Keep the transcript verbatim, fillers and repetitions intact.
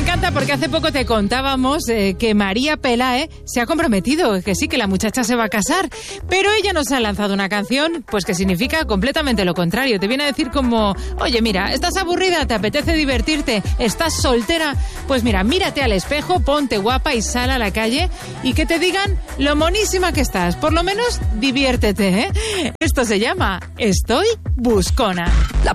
encanta porque hace poco te contábamos eh, que María Pelae se ha comprometido, que sí, que la muchacha se va a casar, pero ella nos ha lanzado una canción pues que significa completamente lo contrario. Te viene a decir como, oye, mira, estás aburrida, te apetece divertirte, estás soltera, pues mira, mírate al espejo, ponte guapa y sal a la calle y que te digan lo monísima que estás. Por lo menos diviértete, ¿eh? Esto se llama Estoy Buscona.